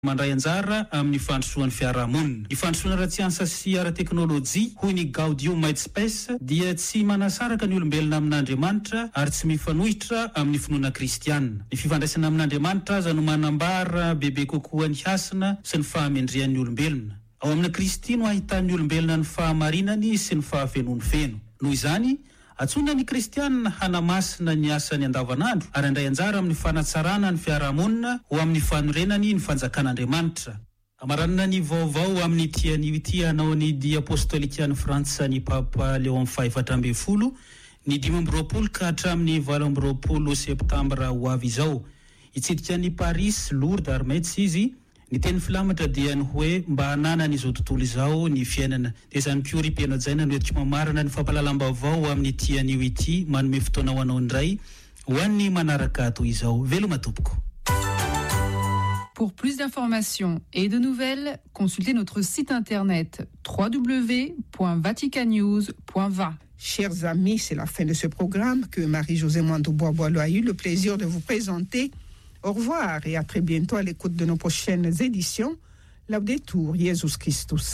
mandray anjara amin'ny fandrosoan'ny fiarahamonina. Ny fandrosoana ara-tsiansa sy ara-teknôlôjia hoy ny Gaudium et Spes dia tsy manasaraka ny olombelona amin'Andriamanitra ary tsy mifanohitra amin'ny finoana kristianina. Ny fifandraisana amin'Andriamanitra aza no manambara bebe kokoa ny hasina sy ny fahamendrehan'ny olombelona. Ao amin'ny Kristy no ahitan'ny olombelona ny fahamarinany sy ny fahafenony feno. Noho izany, atsona ny kristianina hanamasina ny asany andavanandro ary andray anjara amin'ny fanatsarana ny fiarahamonina ho amin'ny fanorenany ny fanjakan'Andriamanitra. Amaranina ny vaovao amin'ny ity hanao ny dia apostolikan'ny Frantsa ny Papa Léon XIV ny 20 ka hatramin'ny 20 septambra ho avy izao. Hitsidika ny Paris, Lourdes ary Metz izy. Ny teny filamatra dia ny hoe mba hananana izao tontolo izao ny fiainana. Dia izany pio rim-pianatsaina no entiko mamarana ny fampalalam-baovao amin'ny tian'io ity manome fotoana ho anao indray ho an'ny manaraka toy izao. Veloma tompoko. Pour plus d'informations et de nouvelles, consultez notre site internet www.vaticanews.va. Chers amis, c'est la fin de ce programme que Marie-Josée Mwando-Bois-Boileau a eu le plaisir de vous présenter. Au revoir et à très bientôt à l'écoute de nos prochaines éditions. Laudetur Jesus Christus.